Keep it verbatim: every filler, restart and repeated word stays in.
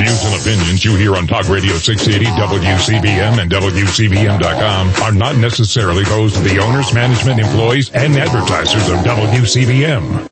views and opinions you hear on Talk Radio six eighty, W C B M, and W C B M dot com are not necessarily those of the owners, management, employees, and advertisers of W C B M.